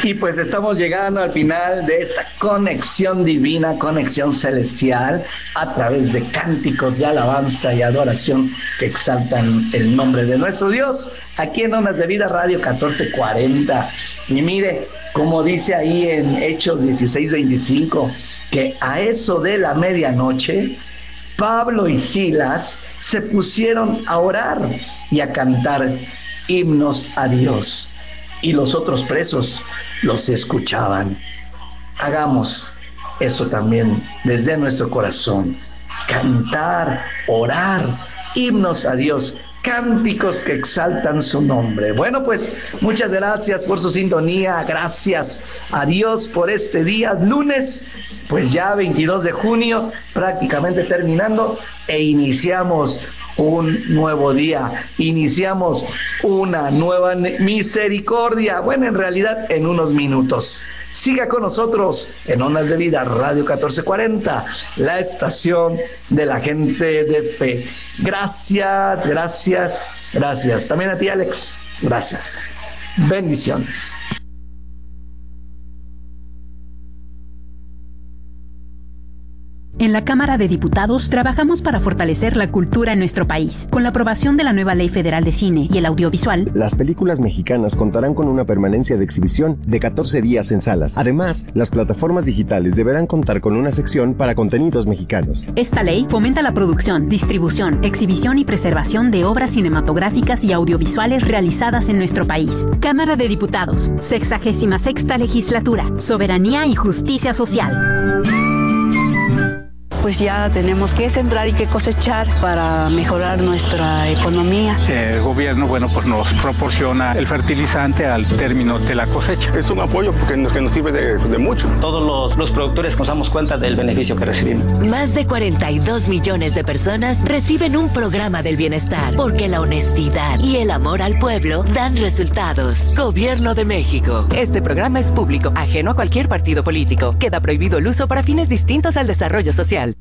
Y pues estamos llegando al final de esta conexión divina, conexión celestial, a través de cánticos de alabanza y adoración que exaltan el nombre de nuestro Dios, aquí en Ondas de Vida Radio 1440. Y mire, como dice ahí en Hechos 16:25, que a eso de la medianoche, Pablo y Silas se pusieron a orar y a cantar himnos a Dios, y los otros presos los escuchaban. Hagamos eso también desde nuestro corazón: cantar, orar, himnos a Dios, cánticos que exaltan su nombre. Bueno, pues muchas gracias por su sintonía, gracias a Dios por este día, lunes, pues ya 22 de junio, prácticamente terminando, e iniciamos un nuevo día, iniciamos una nueva misericordia, bueno, en realidad en unos minutos. Siga con nosotros en Ondas de Vida Radio 1440, la estación de la gente de fe. Gracias, gracias, gracias. También a ti, Alex, gracias. Bendiciones. En la Cámara de Diputados trabajamos para fortalecer la cultura en nuestro país. Con la aprobación de la nueva Ley Federal de Cine y el Audiovisual, las películas mexicanas contarán con una permanencia de exhibición de 14 días en salas. Además, las plataformas digitales deberán contar con una sección para contenidos mexicanos. Esta ley fomenta la producción, distribución, exhibición y preservación de obras cinematográficas y audiovisuales realizadas en nuestro país. Cámara de Diputados, 66ª Legislatura, Soberanía y Justicia Social. Pues ya tenemos que sembrar y que cosechar para mejorar nuestra economía. El gobierno, pues nos proporciona el fertilizante al término de la cosecha. Es un apoyo que nos sirve de mucho. Todos los productores nos damos cuenta del beneficio que recibimos. Más de 42 millones de personas reciben un programa del bienestar, porque la honestidad y el amor al pueblo dan resultados. Gobierno de México. Este programa es público, ajeno a cualquier partido político. Queda prohibido el uso para fines distintos al desarrollo social.